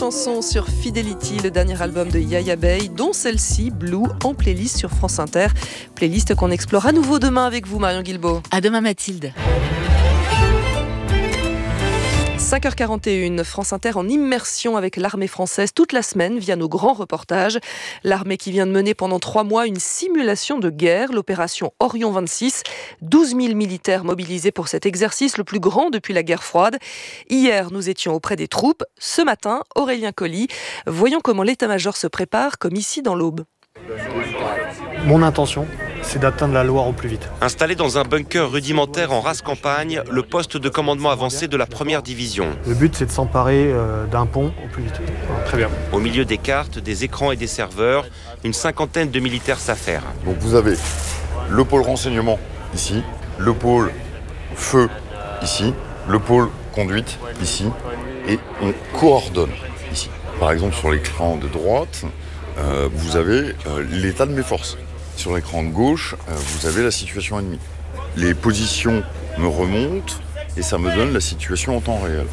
chansons sur Fidelity, le dernier album de Yaya Bey, dont celle-ci, Blue, en playlist sur France Inter. Playlist qu'on explore à nouveau demain avec vous, Marion Guilbault. À demain, Mathilde. 5h41, France Inter en immersion avec l'armée française toute la semaine via nos grands reportages. L'armée qui vient de mener pendant 3 mois une simulation de guerre, l'opération Orion 26. 12 000 militaires mobilisés pour cet exercice le plus grand depuis la guerre froide. Hier, nous étions auprès des troupes. Ce matin, Aurélien Colli. Voyons comment l'état-major se prépare, comme ici dans l'Aube. Mon intention, c'est d'atteindre la Loire au plus vite. Installé dans un bunker rudimentaire en rase campagne, le poste de commandement avancé de la première division. Le but, c'est de s'emparer d'un pont au plus vite. Très bien. Au milieu des cartes, des écrans et des serveurs, une cinquantaine de militaires s'affairent. Donc vous avez le pôle renseignement ici, le pôle feu ici, le pôle conduite ici, et on coordonne ici. Par exemple, sur l'écran de droite, vous avez l'état de mes forces. Sur l'écran de gauche, vous avez la situation ennemie. Les positions me remontent et ça me donne la situation en temps réel.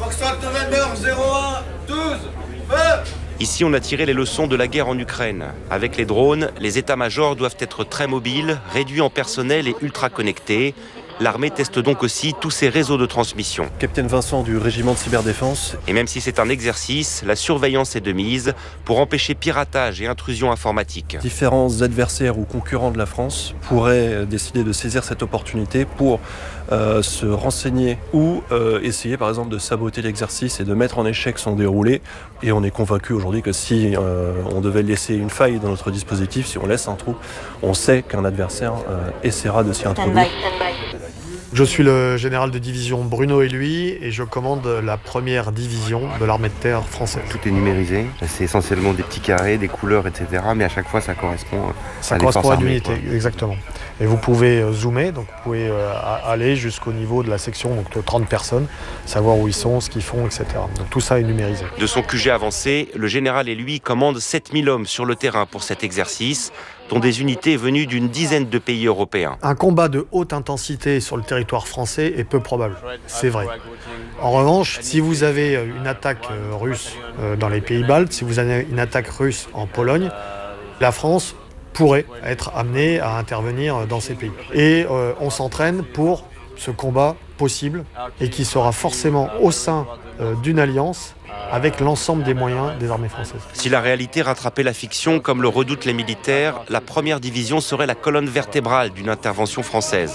Ici, on a tiré les leçons de la guerre en Ukraine. Avec les drones, les états-majors doivent être très mobiles, réduits en personnel et ultra connectés. L'armée teste donc aussi tous ses réseaux de transmission. Capitaine Vincent du régiment de cyberdéfense. Et même si c'est un exercice, la surveillance est de mise pour empêcher piratage et intrusion informatique. Différents adversaires ou concurrents de la France pourraient décider de saisir cette opportunité pour se renseigner ou essayer par exemple de saboter l'exercice et de mettre en échec son déroulé. Et on est convaincu aujourd'hui que si on devait laisser une faille dans notre dispositif, si on laisse un trou, on sait qu'un adversaire essaiera de s'y introduire. Je suis le général de division Bruno Eluy et je commande la première division de l'armée de terre française. Tout est numérisé, c'est essentiellement des petits carrés, des couleurs, etc. Mais à chaque fois, ça correspond à l'unité, exactement. Et vous pouvez zoomer, donc vous pouvez aller jusqu'au niveau de la section, donc de 30 personnes, savoir où ils sont, ce qu'ils font, etc. Donc tout ça est numérisé. De son QG avancé, le général Eluy commande 7000 hommes sur le terrain pour cet exercice, dont des unités venues d'une dizaine de pays européens. Un combat de haute intensité sur le territoire français est peu probable, c'est vrai. En revanche, si vous avez une attaque russe dans les pays baltes, si vous avez une attaque russe en Pologne, la France pourrait être amenée à intervenir dans ces pays. Et on s'entraîne pour ce combat possible et qui sera forcément au sein d'une alliance avec l'ensemble des moyens des armées françaises. Si la réalité rattrapait la fiction, comme le redoutent les militaires, la première division serait la colonne vertébrale d'une intervention française.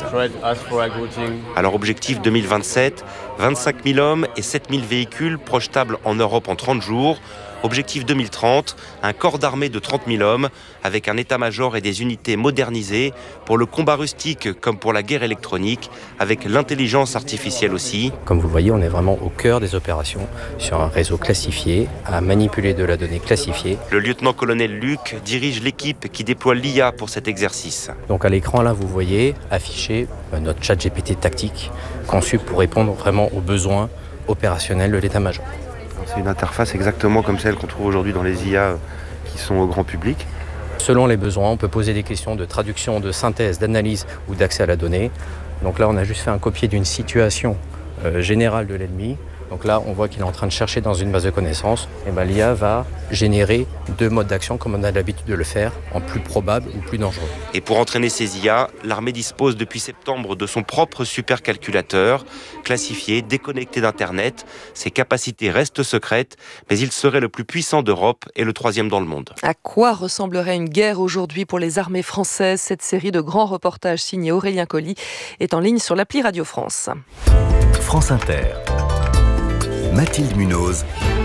Alors objectif 2027, 25 000 hommes et 7 000 véhicules projetables en Europe en 30 jours. Objectif 2030, un corps d'armée de 30 000 hommes avec un état-major et des unités modernisées pour le combat rustique comme pour la guerre électronique, avec l'intelligence artificielle aussi. Comme vous le voyez, on est vraiment au cœur des opérations sur un réseau classifié, à manipuler de la donnée classifiée. Le lieutenant-colonel Luc dirige l'équipe qui déploie l'IA pour cet exercice. Donc à l'écran là, vous voyez afficher notre chat GPT tactique conçu pour répondre vraiment aux besoins opérationnels de l'état-major. C'est une interface exactement comme celle qu'on trouve aujourd'hui dans les IA qui sont au grand public. Selon les besoins, on peut poser des questions de traduction, de synthèse, d'analyse ou d'accès à la donnée. Donc là, on a juste fait un copier d'une situation générale de l'ennemi. Donc là, on voit qu'il est en train de chercher dans une base de connaissances. Et l'IA va générer 2 modes d'action comme on a l'habitude de le faire, en plus probable ou plus dangereux. Et pour entraîner ces IA, l'armée dispose depuis septembre de son propre supercalculateur, classifié, déconnecté d'Internet. Ses capacités restent secrètes, mais il serait le plus puissant d'Europe et le 3e dans le monde. À quoi ressemblerait une guerre aujourd'hui pour les armées françaises ? Cette série de grands reportages signés Aurélien Colli est en ligne sur l'appli Radio France. France Inter. Mathilde Munoz,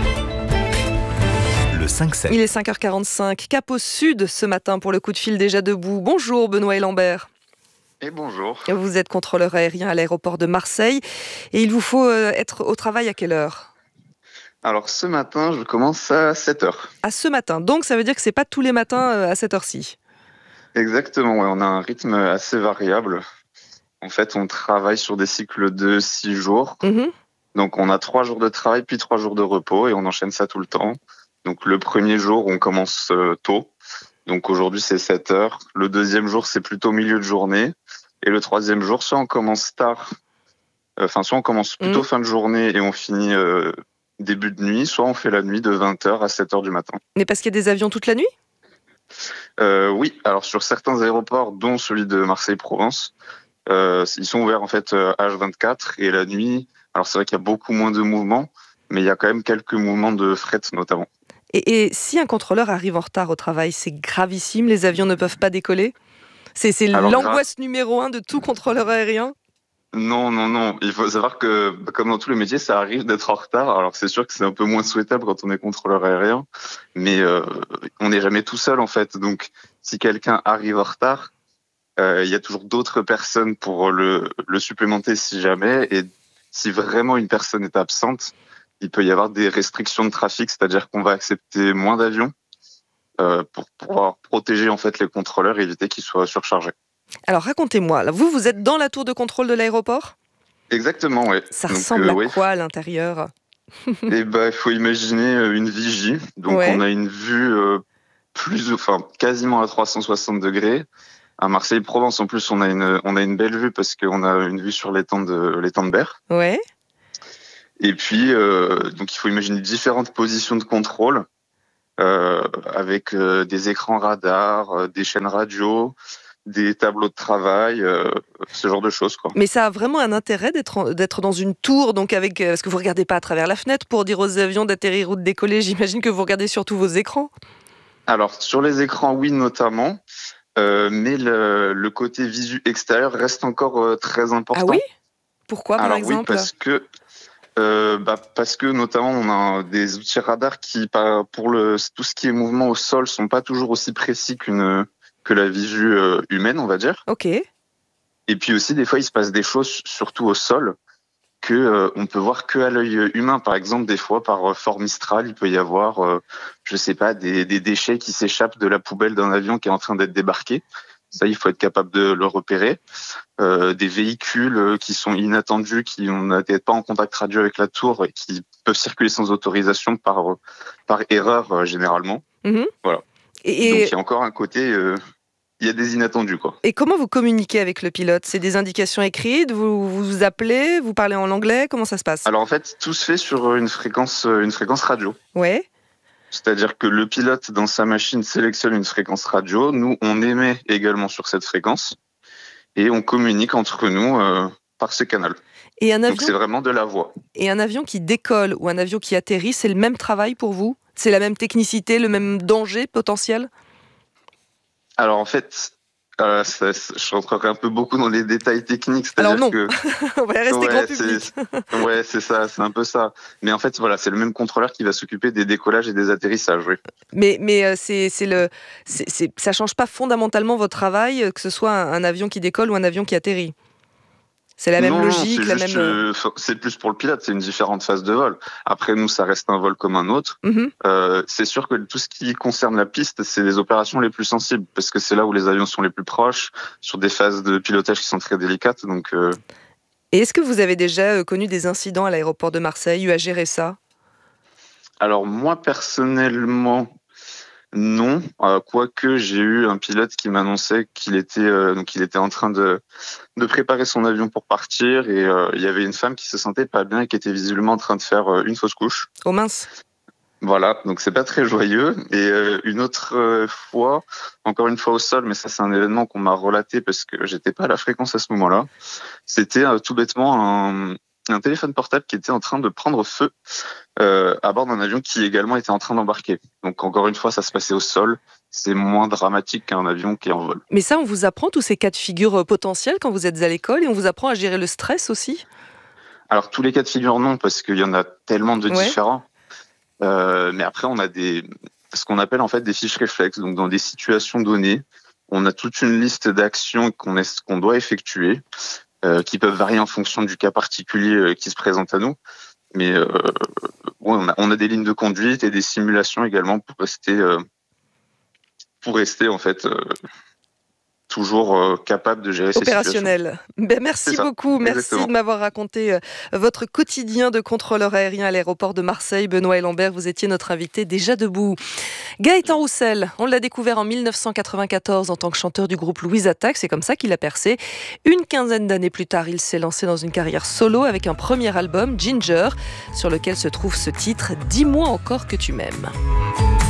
le 5-7. Il est 5h45, cap au sud ce matin pour le coup de fil déjà debout. Bonjour Benoît et Lambert. Et bonjour. Vous êtes contrôleur aérien à l'aéroport de Marseille et il vous faut être au travail à quelle heure ? Alors ce matin, je commence à 7h. À ce matin, donc ça veut dire que c'est pas tous les matins à cette heure-ci ? Exactement, ouais, on a un rythme assez variable. En fait, on travaille sur des cycles de 6 jours. Donc on a 3 jours de travail puis 3 jours de repos et on enchaîne ça tout le temps. Donc le premier jour, on commence tôt. Donc aujourd'hui, c'est 7h. Le deuxième jour, c'est plutôt milieu de journée. Et le troisième jour, soit on commence tard, soit on commence plutôt fin de journée et on finit début de nuit, soit on fait la nuit de 20h à 7h du matin. Mais parce qu'il y a des avions toute la nuit ? Oui, alors sur certains aéroports, dont celui de Marseille-Provence, ils sont ouverts en fait H24 et la nuit. Alors c'est vrai qu'il y a beaucoup moins de mouvements, mais il y a quand même quelques mouvements de fret notamment. Et si un contrôleur arrive en retard au travail, c'est gravissime, les avions ne peuvent pas décoller ? C'est l'angoisse numéro 1 de tout contrôleur aérien ? Non. Il faut savoir que, comme dans tous les métiers, ça arrive d'être en retard. Alors c'est sûr que c'est un peu moins souhaitable quand on est contrôleur aérien, mais on n'est jamais tout seul en fait. Donc si quelqu'un arrive en retard, il y a toujours d'autres personnes pour le supplémenter si jamais. Et si vraiment une personne est absente, il peut y avoir des restrictions de trafic, c'est-à-dire qu'on va accepter moins d'avions pour pouvoir protéger en fait les contrôleurs et éviter qu'ils soient surchargés. Alors racontez-moi, là, vous êtes dans la tour de contrôle de l'aéroport ? Exactement, oui. Ça ressemble à quoi à l'intérieur ? Il faut imaginer une vigie. Donc on a une vue quasiment à 360 degrés. À Marseille-Provence, en plus, on a une belle vue parce qu'on a une vue sur l'étang de Berre. Ouais. Et puis, donc il faut imaginer différentes positions de contrôle avec des écrans radars, des chaînes radio, des tableaux de travail, ce genre de choses, quoi. Mais ça a vraiment un intérêt d'être dans une tour, donc parce que vous regardez pas à travers la fenêtre pour dire aux avions d'atterrir ou de décoller. J'imagine que vous regardez surtout vos écrans. Alors sur les écrans, oui, notamment. Mais le côté visu extérieur reste encore très important. Ah oui ? Pourquoi, par exemple ? Oui, parce que notamment on a des outils radars qui, pour tout ce qui est mouvement au sol, sont pas toujours aussi précis que la visu humaine, on va dire. Ok. Et puis aussi, des fois, il se passe des choses, surtout au sol, que on peut voir que à l'œil humain. Par exemple, des fois, par fort Mistral, il peut y avoir, des déchets qui s'échappent de la poubelle d'un avion qui est en train d'être débarqué. Ça, il faut être capable de le repérer. Des véhicules qui sont inattendus, qui n'étaient pas en contact radio avec la tour et qui peuvent circuler sans autorisation par erreur généralement. Mm-hmm. Voilà. Donc il y a encore un côté, il y a des inattendus, quoi. Et comment vous communiquez avec le pilote ? C'est des indications écrites ? Vous appelez ? Vous parlez en anglais ? Comment ça se passe ? Alors en fait, tout se fait sur une fréquence radio. Ouais. C'est-à-dire que le pilote, dans sa machine, sélectionne une fréquence radio. Nous, on émet également sur cette fréquence et on communique entre nous par ce canal. Donc c'est vraiment de la voix. Et un avion qui décolle ou un avion qui atterrit, c'est le même travail pour vous ? C'est la même technicité, le même danger potentiel ? Alors en fait, je rentrerai un peu beaucoup dans les détails techniques. Alors non, on va rester grand public. C'est ça, c'est un peu ça. Mais en fait, voilà, c'est le même contrôleur qui va s'occuper des décollages et des atterrissages, oui. Mais ça change pas fondamentalement votre travail, que ce soit un avion qui décolle ou un avion qui atterrit. C'est la même logique, c'est plus pour le pilote, c'est une différente phase de vol. Après, nous, ça reste un vol comme un autre. Mm-hmm. C'est sûr que tout ce qui concerne la piste, c'est les opérations les plus sensibles, parce que c'est là où les avions sont les plus proches, sur des phases de pilotage qui sont très délicates. Donc, Et est-ce que vous avez déjà connu des incidents à l'aéroport de Marseille, eu à gérer ça ? Alors moi, personnellement... Non, quoique j'ai eu un pilote qui m'annonçait qu'il était en train de préparer son avion pour partir et il y avait une femme qui se sentait pas bien et qui était visiblement en train de faire une fausse couche. Oh mince. Voilà, donc c'est pas très joyeux. Et une autre fois, encore une fois au sol, mais ça c'est un événement qu'on m'a relaté parce que j'étais pas à la fréquence à ce moment-là. C'était tout bêtement un téléphone portable qui était en train de prendre feu à bord d'un avion qui également était en train d'embarquer. Donc encore une fois, ça se passait au sol. C'est moins dramatique qu'un avion qui est en vol. Mais ça, on vous apprend tous ces cas de figure potentiels quand vous êtes à l'école et on vous apprend à gérer le stress aussi ? Alors tous les cas de figure, non, parce qu'il y en a tellement de différents. Mais après, on a ce qu'on appelle en fait des fiches réflexes. Donc dans des situations données, on a toute une liste d'actions qu'on doit effectuer. Qui peuvent varier en fonction du cas particulier qui se présente à nous. Mais on a des lignes de conduite et des simulations également pour rester en fait toujours capable de gérer ces situations. Opérationnel. Merci beaucoup. Merci de m'avoir raconté votre quotidien de contrôleur aérien à l'aéroport de Marseille. Benoît Lambert, vous étiez notre invité déjà debout. Gaëtan Roussel, on l'a découvert en 1994 en tant que chanteur du groupe Louise Attaque. C'est comme ça qu'il a percé. Une quinzaine d'années plus tard, il s'est lancé dans une carrière solo avec un premier album, Ginger, sur lequel se trouve ce titre « Dis-moi encore que tu m'aimes ».